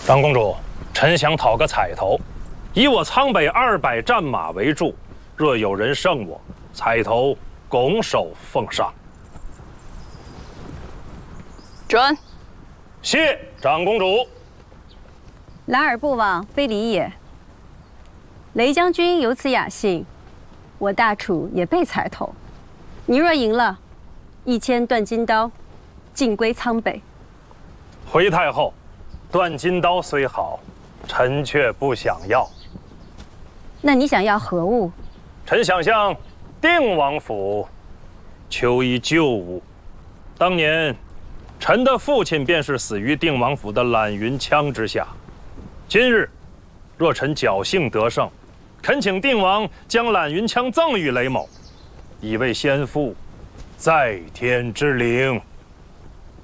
长公主，臣想讨个彩头，以我仓北200战马为注，若有人胜我，彩头拱手奉上。 准。 谢长公主。 来而不往非礼也。雷将军有此雅兴，我大楚也备彩头。你若赢了，1000断金刀，尽归仓北。 回太后，断金刀虽好，臣却不想要。 那你想要何物？ 臣想向定王府求一旧物。当年，臣的父亲便是死于定王府的揽云枪之下。今日，若臣侥幸得胜，恳请定王将揽云枪赠与雷某，以为先父在天之灵。